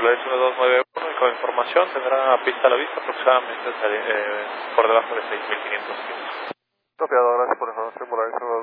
Volaris 1291 y con información tendrá pista a la vista aproximadamente por debajo de 6.500 pies. Copiado, gracias por la información, Volaris